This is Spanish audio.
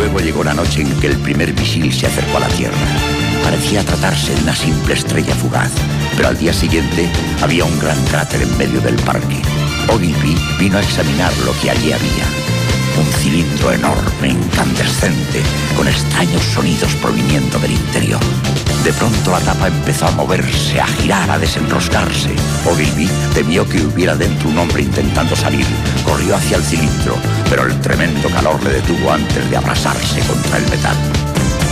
Luego llegó la noche en que el primer misil se acercó a la Tierra. Parecía tratarse de una simple estrella fugaz, pero al día siguiente había un gran cráter en medio del parque. Ogilvy vino a examinar lo que allí había. Un cilindro enorme, incandescente, con extraños sonidos proviniendo del interior. De pronto la tapa empezó a moverse, a girar, a desenroscarse. Ogilvy temió que hubiera dentro un hombre intentando salir. Corrió hacia el cilindro, pero el tremendo calor le detuvo antes de abrasarse contra el metal.